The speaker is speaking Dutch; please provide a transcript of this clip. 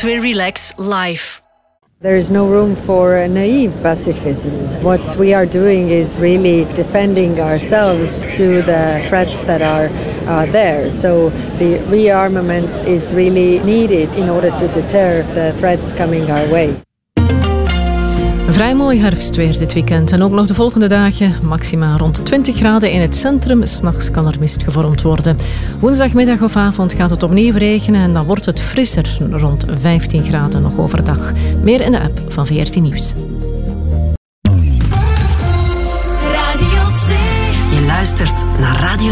We Relax live. There is no room for naive pacifism. What we are doing is really defending ourselves to the threats that are there. So the rearmament is really needed in order to deter the threats coming our way. Vrij mooi herfstweer dit weekend en ook nog de volgende dagen. Maxima rond 20 graden in het centrum. 's Nachts kan er mist gevormd worden. Woensdagmiddag of avond gaat het opnieuw regenen en dan wordt het frisser. Rond 15 graden nog overdag. Meer in de app van VRT Nieuws. Radio 2. Je luistert naar Radio